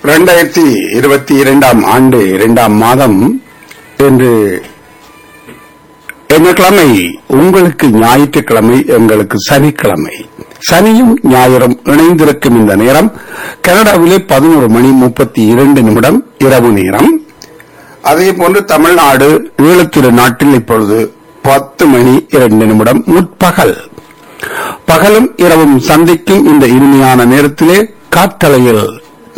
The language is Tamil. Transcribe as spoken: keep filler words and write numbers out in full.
இரண்டாயிரத்தி இருபத்தி இரண்டாம் ஆண்டு இரண்டாம் மாதம் என்று என்ன கிழமை? உங்களுக்கு ஞாயிற்றுக்கிழமை, எங்களுக்கு சனிக்கிழமை. சனியும் ஞாயிறும் இணைந்திருக்கும் இந்த நேரம் கனடாவிலே பதினோரு மணி முப்பத்தி இரண்டு நிமிடம் இரவு நேரம். அதே போன்று தமிழ்நாடு ஈழத்திரு நாட்டில் இப்பொழுது பத்து மணி இரண்டு நிமிடம் முற்பகல். பகலும் இரவும் சந்திக்கும் இந்த இனிமையான நேரத்திலே காற்றலையில்